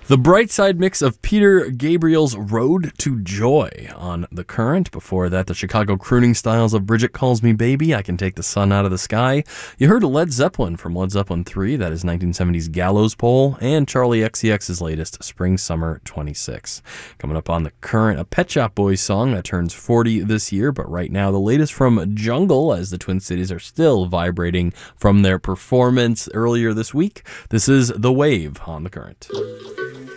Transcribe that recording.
The Bright Side mix of Peter Gabriel's Road to Joy on The Current. Before that, the Chicago crooning styles of Bridget Calls Me Baby, I Can Take the Sun Out of the Sky. You heard Led Zeppelin from Led Zeppelin 3, that is 1970's Gallows Pole, and Charlie XCX's latest, Spring Summer 26. Coming up on The Current, a Pet Shop Boys song that turns 40 this year, but right now the latest from Jungle, as the Twin Cities are still vibrating from their performance earlier this week. This is The Wave on The Current.